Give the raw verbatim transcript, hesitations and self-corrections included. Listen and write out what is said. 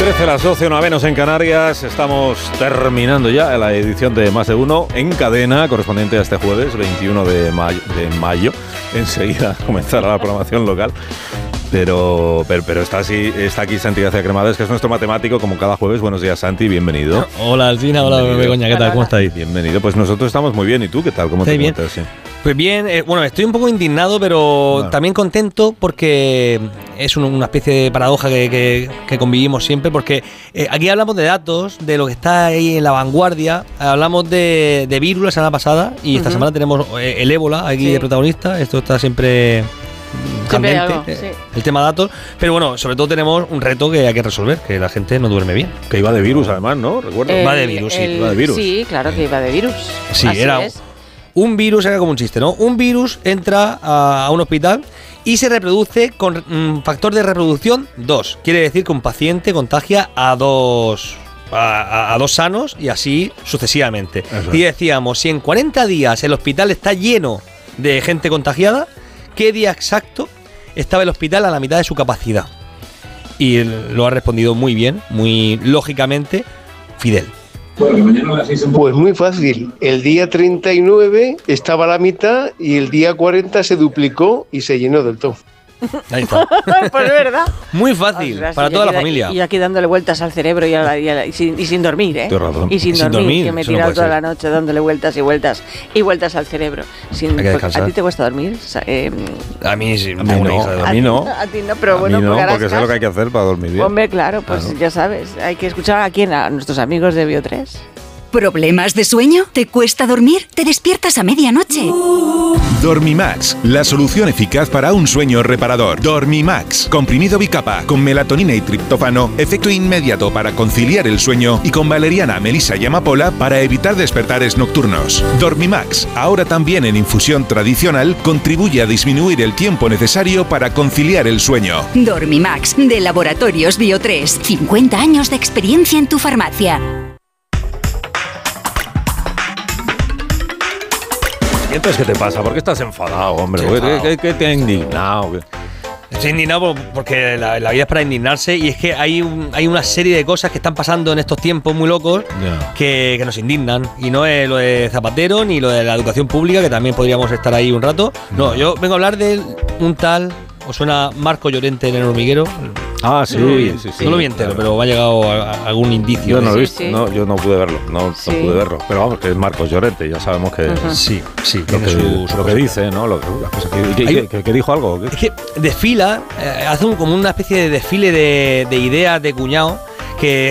trece, las doce, una menos en Canarias. Estamos terminando ya la edición de Más de Uno en cadena, correspondiente a este jueves, veintiuno de mayo. De mayo. Enseguida comenzará la programación local. Pero, pero, pero está, así, está aquí Santi García Cremades, que es nuestro matemático, como cada jueves. Buenos días, Santi, bienvenido. Hola, Alcina, hola, Begoña, ¿qué tal? ¿Cómo estáis? Bienvenido. Pues nosotros estamos muy bien. ¿Y tú qué tal? ¿Cómo te encuentras? Sí. Pues bien, eh, bueno, estoy un poco indignado, pero bueno, también contento porque es un, una especie de paradoja que, que, que convivimos siempre, porque eh, aquí hablamos de datos, de lo que está ahí en la vanguardia, hablamos de, de virus la semana pasada y uh-huh. esta semana tenemos eh, el ébola aquí sí. de protagonista, esto está siempre... Candente, algo, sí. el tema datos, pero bueno, sobre todo tenemos un reto que hay que resolver, que la gente no duerme bien. Que iba de virus además, ¿no? Recuerdo. El, va de virus, sí. El, iba de virus. Sí, claro que iba de virus. Sí, Así era es. un virus, era como un chiste, ¿no? Un virus entra a, a un hospital y se reproduce con un factor de reproducción dos. Quiere decir que un paciente contagia a dos... A, a, a dos sanos y así sucesivamente. Eso y decíamos, si en cuarenta días el hospital está lleno de gente contagiada, ¿qué día exacto estaba el hospital a la mitad de su capacidad? Y lo ha respondido muy bien, muy lógicamente, Fidel. Pues muy fácil. El día treinta y nueve estaba a la mitad y el día cuarenta se duplicó y se llenó del todo. Ahí está. Pues es verdad. Muy fácil, Ostras, para toda la familia. Y aquí dándole vueltas al cerebro y, a la, y, a la, y, sin, y sin dormir, ¿eh? Y sin, sin dormir, dormir, que me he tirado no toda ser. la noche dándole vueltas y vueltas y vueltas al cerebro. Sin, ¿A ti te cuesta dormir? Eh, a mí sí, a mí no. A mí no. A ti no, pero a bueno, mí no, porque, porque sé lo que hay que hacer para dormir bien. Hombre, claro, pues claro. ya sabes, hay que escuchar a quién, a nuestros amigos de Bio tres. ¿Problemas de sueño? ¿Te cuesta dormir? ¿Te despiertas a medianoche? Dormimax, la solución eficaz para un sueño reparador. Dormimax, comprimido bicapa, con melatonina y triptófano, efecto inmediato para conciliar el sueño y con valeriana, melisa y amapola para evitar despertares nocturnos. Dormimax, ahora también en infusión tradicional, contribuye a disminuir el tiempo necesario para conciliar el sueño. Dormimax, de Laboratorios Bio tres, cincuenta años de experiencia en tu farmacia. Entonces, ¿qué te pasa? ¿Por qué estás enfadado, hombre? ¿Qué, qué, qué te ha indignado? Estoy indignado porque la, la vida es para indignarse y es que hay, un, hay una serie de cosas que están pasando en estos tiempos muy locos yeah. que, que nos indignan. Y no es lo de Zapatero ni lo de la educación pública, que también podríamos estar ahí un rato. No, yo vengo a hablar de un tal... ¿Os suena Marco Llorente en El Hormiguero? Ah, sí, no, sí, sí, sí. No lo vi entero, claro. pero me ha llegado a, a algún indicio. Yo no lo he sí, visto, sí. no, yo no pude verlo, no, sí. no pude verlo. Pero vamos, que es Marcos Llorente, ya sabemos que... Uh-huh. Sí, sí, lo que, su, su lo que dice, ¿no? Lo que, que, que, que, que dijo algo. ¿Qué? Es que desfila, eh, hace un, como una especie de desfile de, de ideas de cuñado que...